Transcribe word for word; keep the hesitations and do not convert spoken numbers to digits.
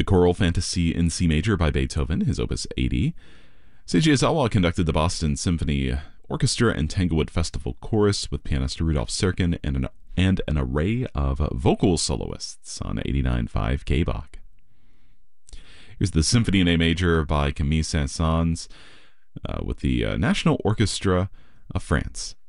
the Choral Fantasy in C major by Beethoven, his opus eighty. Seiji Ozawa conducted the Boston Symphony Orchestra and Tanglewood Festival Chorus with pianist Rudolf Serkin and an, and an array of vocal soloists on eighty-nine point five K Bach. Here's the Symphony in A major by Camille Saint-Saëns uh, with the uh, National Orchestra of France.